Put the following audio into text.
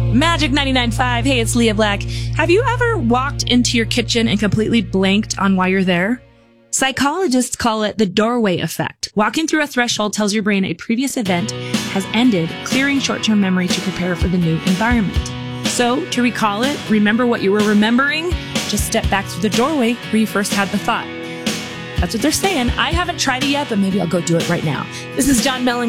Magic 99.5. Hey, it's Leah Black. Have you ever walked into your kitchen and completely blanked on why you're there? Psychologists call it the doorway effect. Walking through a threshold tells your brain a previous event has ended, clearing short-term memory to prepare for the new environment. So, to recall it, remember what you were remembering, just step back through the doorway where you first had the thought. That's what they're saying. I haven't tried it yet, but maybe I'll go do it right now. This is John Mellencamp.